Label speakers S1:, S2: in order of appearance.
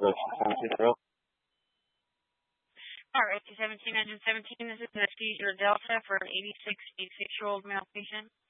S1: All right, 17 engine 17. This is an Anesthesia Delta for an 86-year-old male patient.